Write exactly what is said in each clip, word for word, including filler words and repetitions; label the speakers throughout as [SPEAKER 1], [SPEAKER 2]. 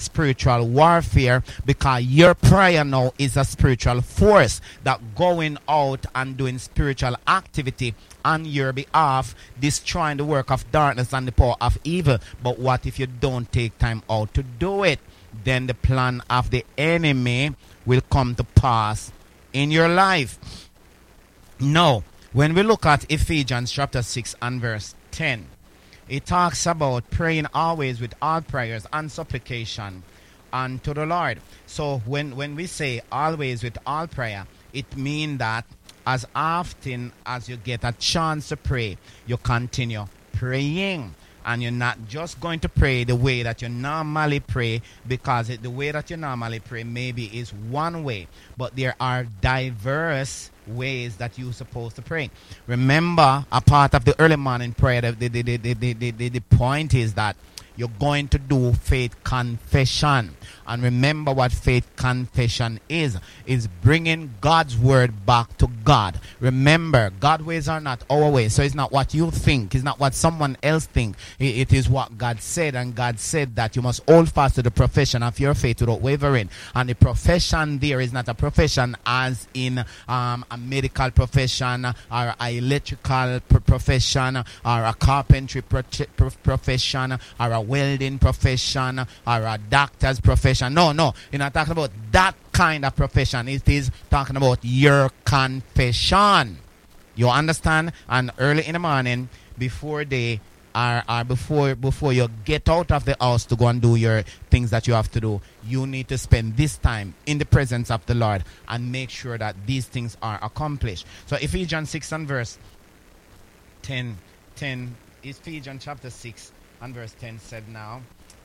[SPEAKER 1] spiritual warfare, because your prayer now is a spiritual force that going out and doing spiritual activity on your behalf, destroying the work of darkness and the power of evil. But what if you don't take time out to do it? Then the plan of the enemy will come to pass in your life. Now, when we look at Ephesians chapter six and verse ten, it talks about praying always with all prayers and supplication unto the Lord. So when, when we say always with all prayer, it means that as often as you get a chance to pray, you continue praying. And you're not just going to pray the way that you normally pray, because it, the way that you normally pray maybe is one way, but there are diverse ways that you're supposed to pray. Remember, a part of the early morning prayer, the, the, the, the, the, the, the, the point is that you're going to do faith confession. And remember what faith confession is. Is bringing God's word back to God. Remember, God's ways are not our ways. So it's not what you think. It's not what someone else thinks. It is what God said. And God said that you must hold fast to the profession of your faith without wavering. And the profession there is not a profession as in um, a medical profession, or an electrical pro- profession, or a carpentry pro- pro- profession, or a welding profession, or a doctor's profession. No, no, you're not talking about that kind of profession. It is talking about your confession. You understand? And early in the morning, before they are, are before before you get out of the house to go and do your things that you have to do, you need to spend this time in the presence of the Lord and make sure that these things are accomplished. So Ephesians six and verse ten, ten, Ephesians chapter six and verse ten said now,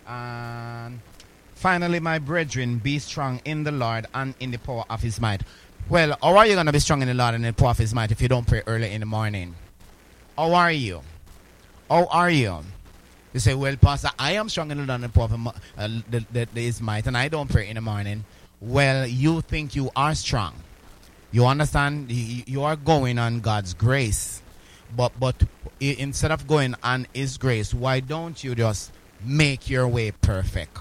[SPEAKER 1] and finally, my brethren, be strong in the Lord and in the power of his might. Well, how are you going to be strong in the Lord and in the power of his might if you don't pray early in the morning? How are you? How are you? You say, well, Pastor, I am strong in the Lord and the power of uh, the, the, the, his might, and I don't pray in the morning. Well, you think you are strong. You understand? You, you are going on God's grace. But, but instead of going on his grace, why don't you just make your way perfect?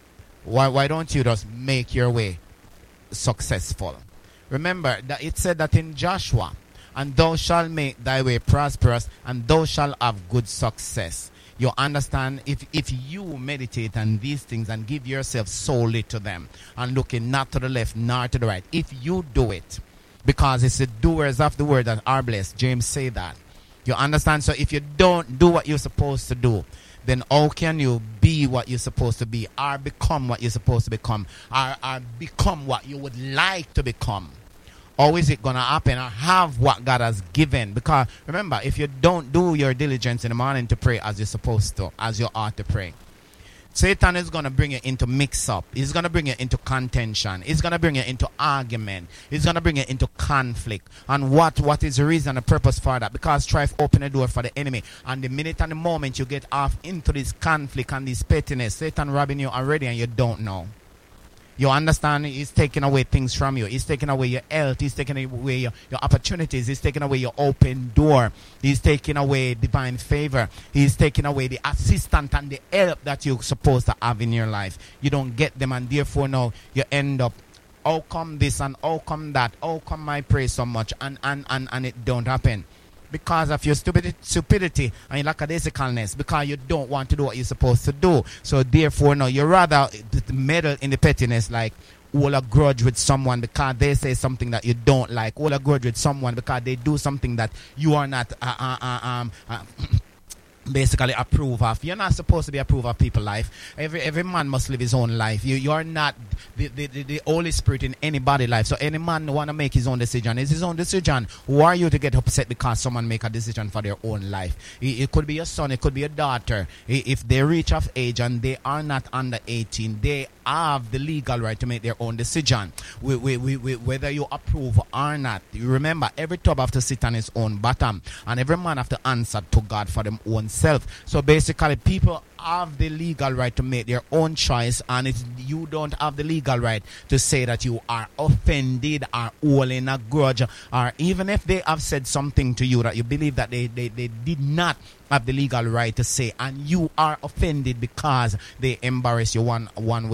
[SPEAKER 1] Why why don't you just make your way successful? Remember that it said that in Joshua, and thou shalt make thy way prosperous, and thou shalt have good success. You understand? If if you meditate on these things and give yourself solely to them, and looking not to the left nor to the right, if you do it, because it's the doers of the word that are blessed. James say that. You understand? So if you don't do what you're supposed to do, then how can you be what you're supposed to be, or become what you're supposed to become, or, or become what you would like to become? How is it going to happen, or have what God has given? Because remember, if you don't do your diligence in the morning to pray as you're supposed to, as you ought to pray, Satan is going to bring you into mix-up. He's going to bring you into contention. He's going to bring you into argument. He's going to bring you into conflict. And what, what is the reason and the purpose for that? Because strife open the door for the enemy. And the minute and the moment you get off into this conflict and this pettiness, Satan robbing you already and you don't know. You understand? He's taking away things from you. He's taking away your health. He's taking away your, your opportunities. He's taking away your open door. He's taking away divine favor. He's taking away the assistance and the help that you're supposed to have in your life. You don't get them, and therefore now you end up, how come this and how come that? How come I pray so much and, and, and, and it don't happen? Because of your stupidity, stupidity and your lackadaisicalness, because you don't want to do what you're supposed to do. So therefore, no, you rather meddle in the pettiness, like hold a grudge with someone because they say something that you don't like. Hold a grudge with someone because they do something that you are not uh, uh, uh, um, uh, basically approve of. You're not supposed to be approve of people's life. Every every man must live his own life. You you are not the, the, the, the Holy Spirit in anybody's life. So any man want to make his own decision. It's his own decision. Who are you to get upset because someone make a decision for their own life? It, it could be your son, it could be your daughter. If they reach of age and they are not under eighteen, they have the legal right to make their own decision. We, we, we, we, whether you approve or not. You remember, every tub have to sit on its own bottom, and every man have to answer to God for them own self. So basically, people have the legal right to make their own choice, and it's, you don't have the legal right to say that you are offended or holding a grudge, or even if they have said something to you that you believe that they, they, they did not have the legal right to say, and you are offended because they embarrass you one one way